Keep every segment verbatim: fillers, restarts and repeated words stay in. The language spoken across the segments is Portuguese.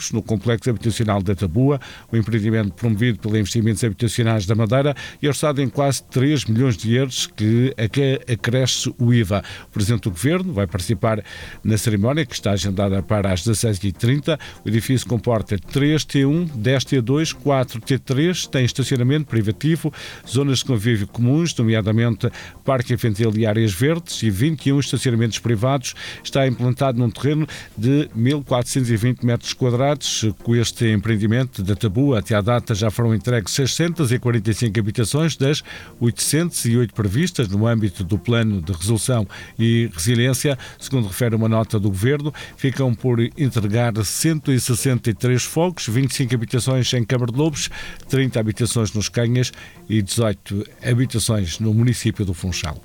novos no complexo habitacional da Taboa, o empreendimento promovido pela Investimentos Habitacionais da Madeira e orçado em quase três milhões de euros, que acresce o I V A. O Presidente do Governo vai participar na cerimónia, que está agendada para as dezasseis e trinta. O edifício comporta três T um, dez T dois, quatro T três, tem estacionamento privativo, zonas de convívio comuns, nomeadamente parque infantil e áreas verdes, e vinte e um estacionamentos privados. Está implantado num terreno de mil quatrocentos e vinte metros quadrados. Com este empreendimento da Taboa, até à data já foram entregues seiscentas e quarenta e cinco habitações das oitocentas e oito previstas no âmbito do Plano de Resolução e Resiliência. Segundo refere uma nota do Governo, ficam por entregar cento e sessenta e três fogos, vinte e cinco habitações em Câmara de Lobos, trinta habitações nos Canhas e dezoito habitações no município do Funchal.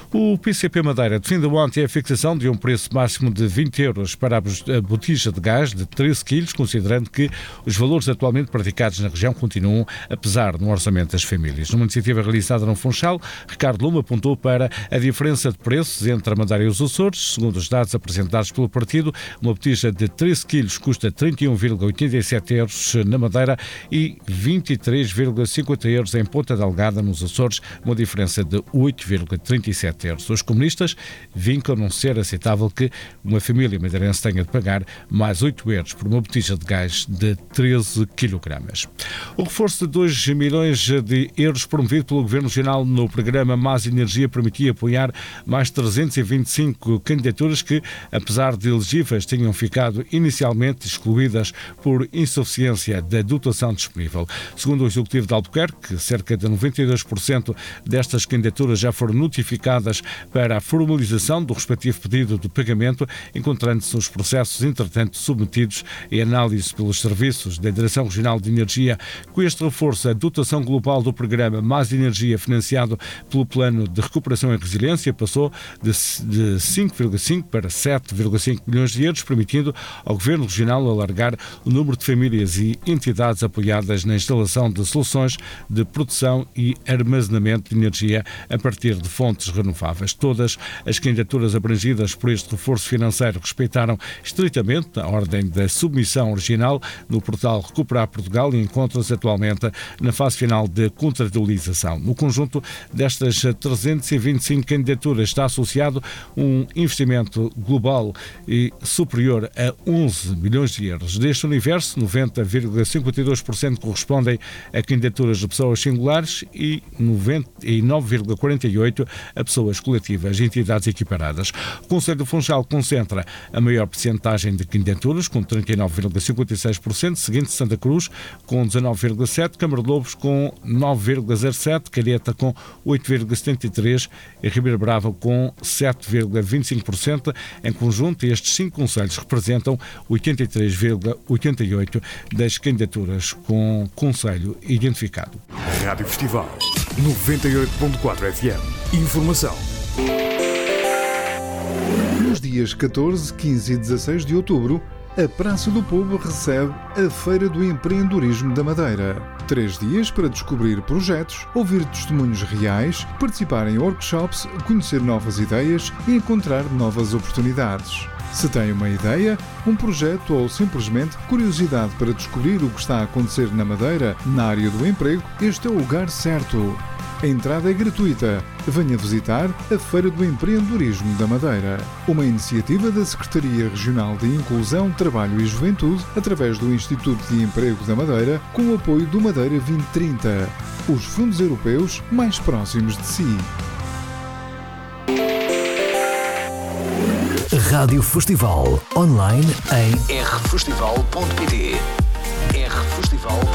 O P C P Madeira defendeu ontem a fixação de um preço máximo de vinte euros para a botija de gás de treze quilos, considerando que os valores atualmente praticados na região continuam a pesar no orçamento das famílias. Numa iniciativa realizada no Funchal, Ricardo Luma apontou para a diferença de preços entre a Madeira e os Açores. Segundo os dados apresentados pelo partido, uma botija de treze quilos custa trinta e um vírgula oitenta e sete euros na Madeira e vinte e três vírgula cinquenta euros em Ponta Delgada, nos Açores, uma diferença de oito vírgula trinta e sete euros. Os comunistas vincam não ser aceitável que uma família madeirense tenha de pagar mais oito euros por uma botija de gás de treze quilogramas. O reforço de dois milhões de euros promovido pelo Governo Regional no programa Mais Energia permitia apoiar mais trezentas e vinte e cinco candidaturas que, apesar de elegíveis, tinham ficado inicialmente excluídas por insuficiência da dotação disponível. Segundo o Executivo de Albuquerque, cerca de noventa e dois por cento destas candidaturas já foram notificadas para a formalização do respectivo pedido de pagamento, encontrando-se os processos, entretanto, submetidos em análise pelos serviços da Direção Regional de Energia. Com este reforço, a dotação global do programa Mais Energia, financiado pelo Plano de Recuperação e Resiliência, passou de cinco vírgula cinco para sete vírgula cinco milhões de euros, permitindo ao Governo Regional alargar o número de famílias e entidades apoiadas na instalação de soluções de produção e armazenamento de energia a partir de fontes renováveis. Todas as candidaturas abrangidas por este reforço financeiro respeitaram estritamente a ordem da submissão original no portal Recuperar Portugal e encontram-se atualmente na fase final de contratualização. No conjunto destas trezentas e vinte e cinco candidaturas está associado um investimento global e superior a onze milhões de euros. Deste universo, noventa vírgula cinquenta e dois por cento correspondem a candidaturas de pessoas singulares e noventa e nove vírgula quarenta e oito por cento a pessoas coletivas e entidades equiparadas. O Conselho do Funchal concentra a maior percentagem de candidaturas, com trinta e nove vírgula cinquenta e seis por cento, seguinte Santa Cruz, com dezanove vírgula sete por cento, Câmara de Lobos, com nove vírgula zero sete por cento, Calheta, com oito vírgula setenta e três por cento e Ribeira Brava, com sete vírgula vinte e cinco por cento. Em conjunto, estes cinco conselhos representam oitenta e três vírgula oitenta e oito por cento das candidaturas com conselho identificado. Rádio Festival noventa e oito ponto quatro F M. Informação. Nos dias catorze, quinze e dezasseis de outubro, a Praça do Povo recebe a Feira do Empreendedorismo da Madeira. Três dias para descobrir projetos, ouvir testemunhos reais, participar em workshops, conhecer novas ideias e encontrar novas oportunidades. Se tem uma ideia, um projeto ou simplesmente curiosidade para descobrir o que está a acontecer na Madeira, na área do emprego, este é o lugar certo. A entrada é gratuita. Venha visitar a Feira do Empreendedorismo da Madeira, uma iniciativa da Secretaria Regional de Inclusão, Trabalho e Juventude, através do Instituto de Emprego da Madeira, com o apoio do Madeira vinte trinta, os fundos europeus mais próximos de si. Rádio Festival, online em r festival ponto p t. r festival ponto p t